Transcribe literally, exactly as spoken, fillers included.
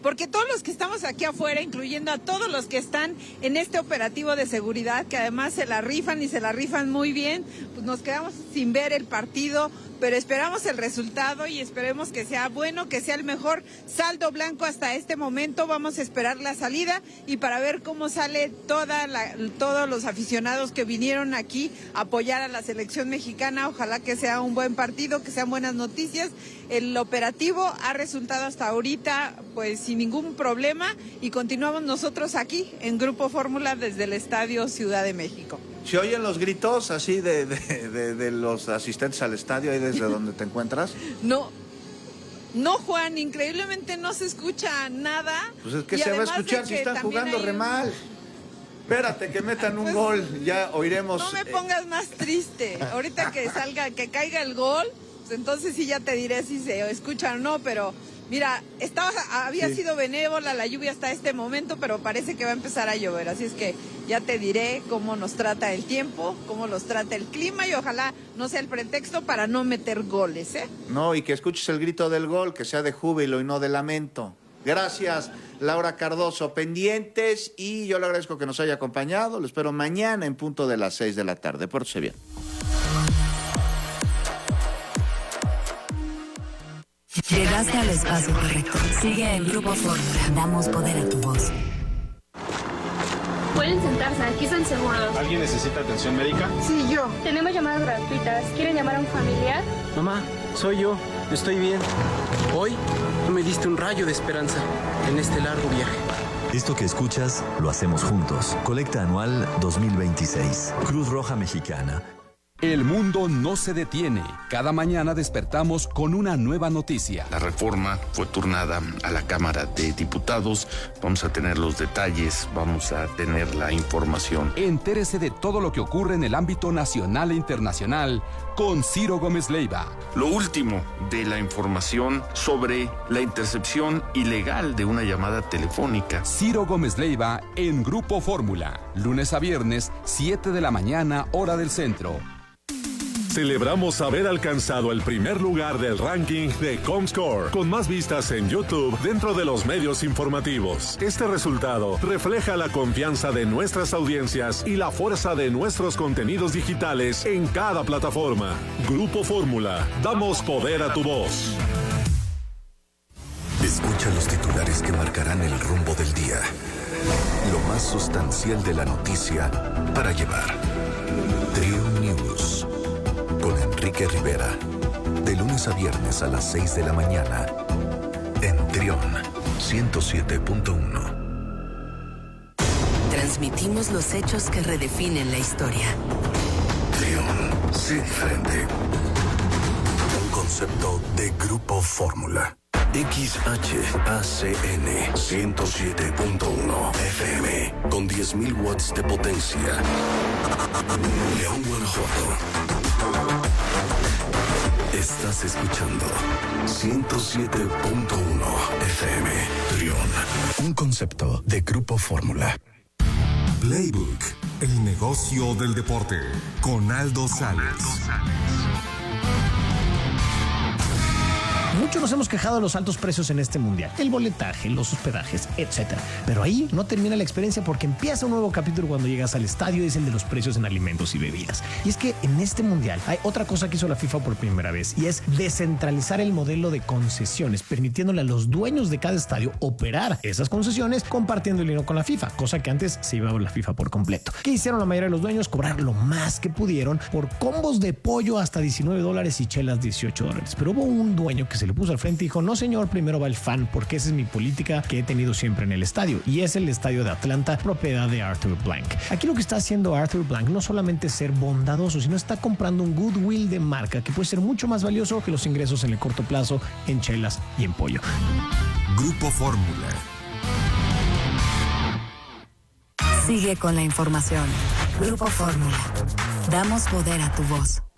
porque todos los que estamos aquí afuera, incluyendo a todos los que están en este operativo de seguridad, que además se la rifan y se la rifan muy bien, pues nos quedamos sin ver el partido, pero esperamos el resultado y esperemos que sea bueno, que sea el mejor saldo blanco hasta este momento. Vamos a esperar la salida y para ver cómo sale toda la, todos los aficionados que vinieron aquí a apoyar a la selección mexicana. Ojalá que sea un buen partido, que sean buenas noticias. El operativo ha resultado hasta ahorita pues sin ningún problema y continuamos nosotros aquí en Grupo Fórmula desde el Estadio Ciudad de México. ¿Se oyen los gritos así de, de, de, de los asistentes al estadio ahí desde donde te encuentras? No, no, Juan, increíblemente no se escucha nada. Pues es que se va a escuchar si están jugando re mal. Espérate que metan un pues, gol, ya oiremos. No me pongas más triste. Ahorita que salga, que caiga el gol, pues entonces sí ya te diré si se escucha o no, pero mira, estaba, había sí. sido benévola la lluvia hasta este momento, pero parece que va a empezar a llover, así es que ya te diré cómo nos trata el tiempo, cómo nos trata el clima y ojalá no sea el pretexto para no meter goles, ¿eh? No, y que escuches el grito del gol, que sea de júbilo y no de lamento. Gracias, Laura Cardoso. Pendientes y yo le agradezco que nos haya acompañado. Lo espero mañana en punto de las seis de la tarde. Pórtese bien. Llegaste al espacio correcto. Sigue en Grupo Fórmula. Damos poder a tu voz. Pueden sentarse, aquí están seguros. ¿Alguien necesita atención médica? Sí, yo. Tenemos llamadas gratuitas. ¿Quieren llamar a un familiar? Mamá, soy yo. Estoy bien. Hoy tú me diste un rayo de esperanza en este largo viaje. Esto que escuchas lo hacemos juntos. Colecta anual dos mil veintiséis. Cruz Roja Mexicana. El mundo no se detiene. Cada mañana despertamos con una nueva noticia. La reforma fue turnada a la Cámara de Diputados. Vamos a tener los detalles, vamos a tener la información. Entérese de todo lo que ocurre en el ámbito nacional e internacional con Ciro Gómez Leiva. Lo último de la información sobre la intercepción ilegal de una llamada telefónica. Ciro Gómez Leiva en Grupo Fórmula. Lunes a viernes, siete de la mañana, hora del centro. Celebramos haber alcanzado el primer lugar del ranking de Comscore, con más vistas en YouTube dentro de los medios informativos. Este resultado refleja la confianza de nuestras audiencias y la fuerza de nuestros contenidos digitales en cada plataforma. Grupo Fórmula, damos poder a tu voz. Escucha los titulares que marcarán el rumbo del día. Lo más sustancial de la noticia para llevar. Trio News. Con Enrique Rivera, de lunes a viernes a las seis de la mañana, en Trión ciento siete punto uno. Transmitimos los hechos que redefinen la historia. Trión, sé diferente. Un concepto de Grupo Fórmula. X H A C N ciento siete punto uno F M con diez mil watts de potencia. León, Guanajuato. Estás escuchando ciento siete punto uno F M Trión. Un concepto de Grupo Fórmula. Playbook, el negocio del deporte, con Aldo Sales. Muchos nos hemos quejado de los altos precios en este mundial, el boletaje, los hospedajes, etcétera. Pero ahí no termina la experiencia porque empieza un nuevo capítulo cuando llegas al estadio y es el de los precios en alimentos y bebidas. Y es que en este mundial hay otra cosa que hizo la FIFA por primera vez y es descentralizar el modelo de concesiones, permitiéndole a los dueños de cada estadio operar esas concesiones compartiendo el dinero con la FIFA, cosa que antes se llevaba la FIFA por completo. ¿Qué hicieron la mayoría de los dueños? Cobrar lo más que pudieron por combos de pollo hasta diecinueve dólares y chelas dieciocho dólares. Pero hubo un dueño que se le puso al frente y dijo: no señor, primero va el fan, porque esa es mi política que he tenido siempre en el estadio, y es el estadio de Atlanta, propiedad de Arthur Blank. Aquí lo que está haciendo Arthur Blank no solamente es ser bondadoso, sino está comprando un goodwill de marca que puede ser mucho más valioso que los ingresos en el corto plazo en chelas y en pollo. Grupo Fórmula. Sigue con la información. Grupo Fórmula. Damos poder a tu voz.